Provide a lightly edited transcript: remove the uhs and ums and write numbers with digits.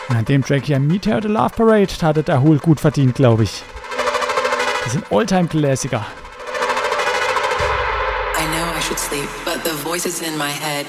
An dem Track hier, Meet Her at the Love Parade, hatte der Hul gut verdient, glaube ich. Das sind Oldtime-Klassiker. I know I should sleep, but the voices in my head